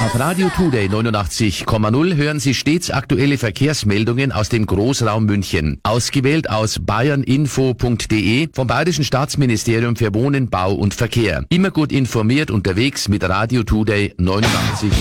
Auf Radio Today 89,0 hören Sie stets aktuelle Verkehrsmeldungen aus dem Großraum München. Ausgewählt aus bayerninfo.de vom Bayerischen Staatsministerium für Wohnen, Bau und Verkehr. Immer gut informiert unterwegs mit Radio Today 89,0.